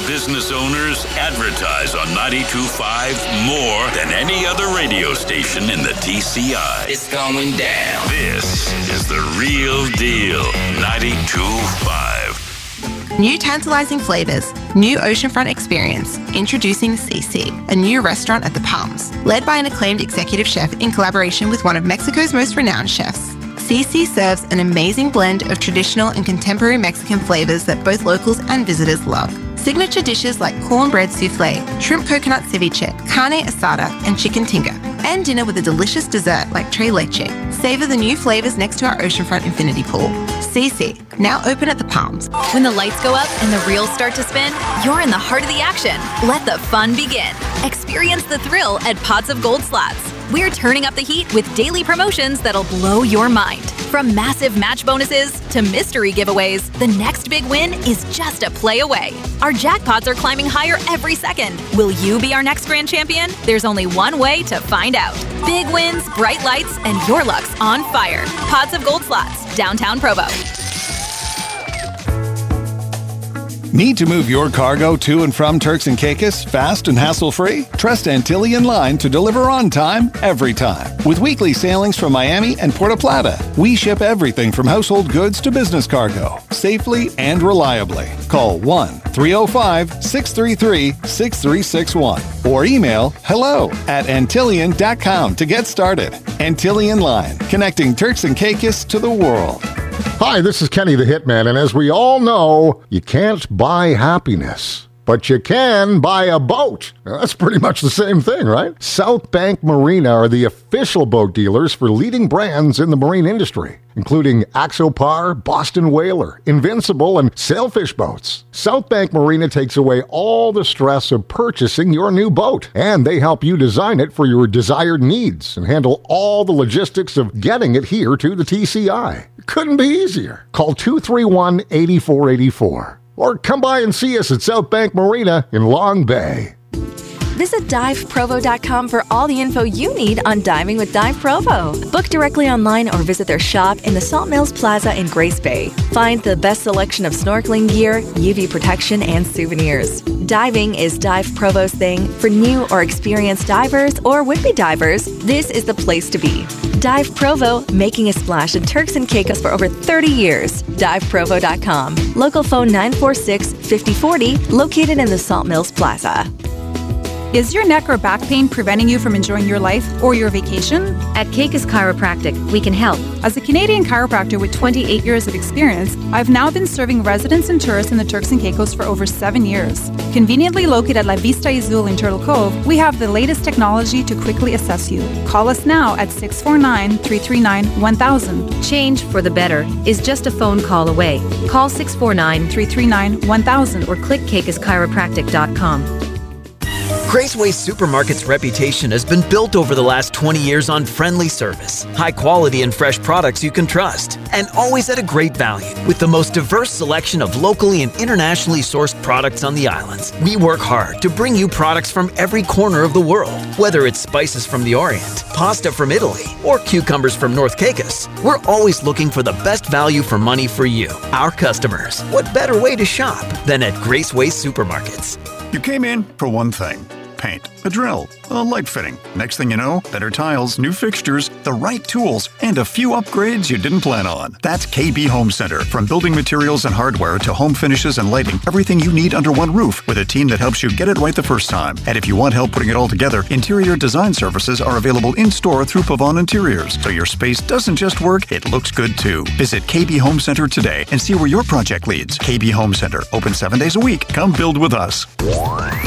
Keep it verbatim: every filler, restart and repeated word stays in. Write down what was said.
business owners advertise on ninety-two point five more than any other radio station in the T C I. It's going down. This is the real deal. ninety-two point five. New tantalizing flavors, new oceanfront experience. Introducing C C, a new restaurant at the Palms, led by an acclaimed executive chef in collaboration with one of Mexico's most renowned chefs. C C serves an amazing blend of traditional and contemporary Mexican flavors that both locals and visitors love. Signature dishes like cornbread souffle, shrimp coconut ceviche, carne asada, and chicken tinga. And dinner with a delicious dessert like tres leche. Savor the new flavors next to our oceanfront infinity pool. C C, now open at the Palms. When the lights go up and the reels start to spin, you're in the heart of the action. Let the fun begin. Experience the thrill at Pots of Gold Slots. We're turning up the heat with daily promotions that'll blow your mind. From massive match bonuses to mystery giveaways, the next big win is just a play away. Our jackpots are climbing higher every second. Will you be our next grand champion? There's only one way to find out. Big wins, bright lights, and your luck's on fire. Pots of Gold Slots, downtown Provo. Need to move your cargo to and from Turks and Caicos fast and hassle-free? Trust Antillean Line to deliver on time, every time. With weekly sailings from Miami and Puerto Plata, we ship everything from household goods to business cargo, safely and reliably. Call one three oh five, six three three, six three six one or email hello at Antillean dot com to get started. Antillean Line, connecting Turks and Caicos to the world. Hi, this is Kenny the Hitman, and as we all know, you can't buy happiness, but you can buy a boat. That's pretty much the same thing, right? South Bank Marina are the official boat dealers for leading brands in the marine industry, including Axopar, Boston Whaler, Invincible, and Sailfish boats. South Bank Marina takes away all the stress of purchasing your new boat, and they help you design it for your desired needs and handle all the logistics of getting it here to the T C I. Couldn't be easier. Call two three one, eight four eight four or come by and see us at South Bank Marina in Long Bay. Visit dive provo dot com for all the info you need on diving with Dive Provo. Book directly online or visit their shop in the Salt Mills Plaza in Grace Bay. Find the best selection of snorkeling gear, U V protection, and souvenirs. Diving is Dive Provo's thing. For new or experienced divers or would-be divers, this is the place to be. Dive Provo, making a splash in Turks and Caicos for over thirty years. dive provo dot com. Local phone nine four six, five oh four oh, located in the Salt Mills Plaza. Is your neck or back pain preventing you from enjoying your life or your vacation? At Caicos Chiropractic, we can help. As a Canadian chiropractor with twenty-eight years of experience, I've now been serving residents and tourists in the Turks and Caicos for over seven years. Conveniently located at La Vista Azul in Turtle Cove, we have the latest technology to quickly assess you. Call us now at six four nine, three three nine, one thousand. Change for the better is just a phone call away. Call six four nine, three three nine, one thousand or click caicos chiropractic dot com. Graceway Supermarket's reputation has been built over the last twenty years on friendly service, high quality and fresh products you can trust, and always at a great value. With the most diverse selection of locally and internationally sourced products on the islands, we work hard to bring you products from every corner of the world. Whether it's spices from the Orient, pasta from Italy, or cucumbers from North Caicos, we're always looking for the best value for money for you, our customers. What better way to shop than at Graceway Supermarkets? You came in for one thing. Paint, a drill, a light fitting. Next thing you know, better tiles, new fixtures, the right tools, and a few upgrades you didn't plan on. That's K B Home Center. From building materials and hardware to home finishes and lighting, everything you need under one roof with a team that helps you get it right the first time. And if you want help putting it all together, interior design services are available in-store through Pavon Interiors. So your space doesn't just work, it looks good too. Visit K B Home Center today and see where your project leads. K B Home Center, open seven days a week. Come build with us.